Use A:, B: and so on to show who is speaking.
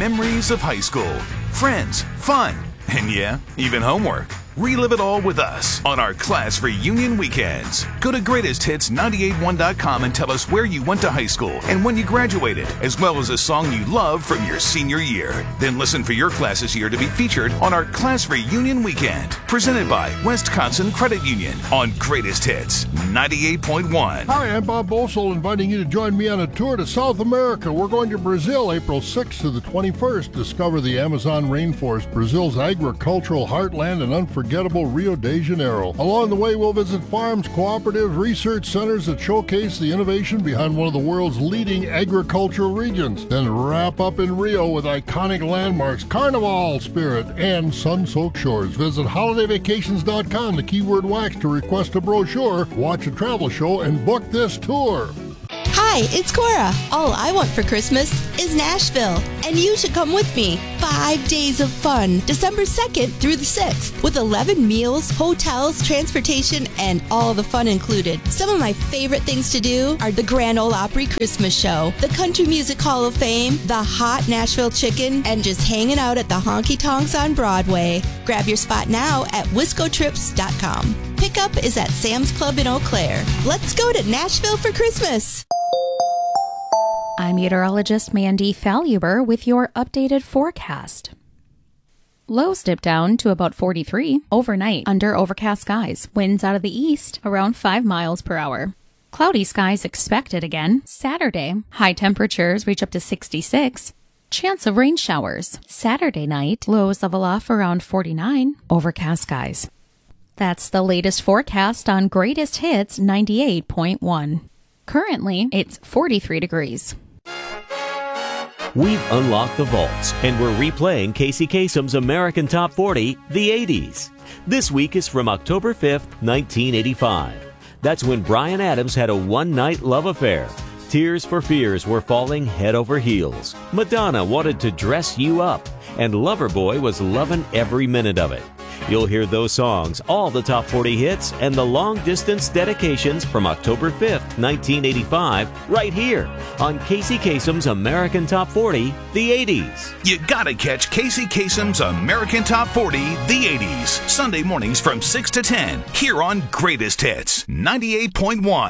A: memories of high school, friends, fun, and yeah, even homework. Relive it all with us on our class reunion weekends. Go to greatesthits981.com and tell us where you went to high school and when you graduated, as well as a song you love from your senior year. Then listen for your class's year to be featured on our class reunion weekend. Presented by Wisconsin Credit Union on Greatest Hits 98.1.
B: Hi, I'm Bob Bosel, inviting you to join me on a tour to South America. We're going to Brazil April 6th to the 21st. Discover the Amazon rainforest, Brazil's agricultural heartland, and unforgettable Rio de Janeiro. Along the way, we'll visit farms, cooperatives, research centers that showcase the innovation behind one of the world's leading agricultural regions. Then wrap up in Rio with iconic landmarks, Carnival spirit, and sun-soaked shores. Visit holidayvacations.com, the keyword wax, to request a brochure, watch a travel show, and book this tour.
C: Hi, it's Cora. All I want for Christmas is Nashville, and you should come with me. 5 days of fun, December 2nd through the 6th, with 11 meals, hotels, transportation, and all the fun included. Some of my favorite things to do are the Grand Ole Opry Christmas Show, the Country Music Hall of Fame, the hot Nashville Chicken, and just hanging out at the Honky Tonks on Broadway. Grab your spot now at wiscotrips.com. Pickup is at Sam's Club in Eau Claire. Let's go to Nashville for Christmas.
D: I'm meteorologist Mandy Falluber with your updated forecast. Lows dip down to about 43 overnight under overcast skies. Winds out of the east around 5 miles per hour. Cloudy skies expected again Saturday. High temperatures reach up to 66. Chance of rain showers. Saturday night, lows level off around 49. Overcast skies. That's the latest forecast on Greatest Hits 98.1. Currently, it's 43 degrees.
E: We've unlocked the vaults, and we're replaying Casey Kasem's American Top 40, the 80s. This week is from October 5th, 1985. That's when Bryan Adams had a one-night love affair. Tears for Fears were falling head over heels. Madonna wanted to dress you up, and Loverboy was loving every minute of it. You'll hear those songs, all the top 40 hits, and the long-distance dedications from October 5th, 1985, right here on Casey Kasem's American Top 40, the 80s.
A: You gotta catch Casey Kasem's American Top 40, the 80s, Sunday mornings from 6 to 10, here on Greatest Hits 98.1.